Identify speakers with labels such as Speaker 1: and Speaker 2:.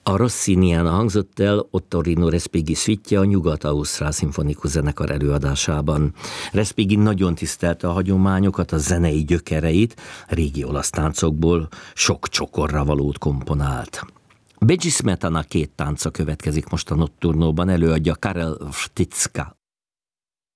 Speaker 1: A Rossinián hangzott el Ottorino Respighi szüittje a Nyugat-Ausztrál Szimfonikus Zenekar előadásában. Respighi nagyon tisztelte a hagyományokat, a zenei gyökereit, régi olasz táncokból sok csokorra valót komponált. Bédzsi Smetana két tánca következik most a Notturnóban, előadja Karel Wtycka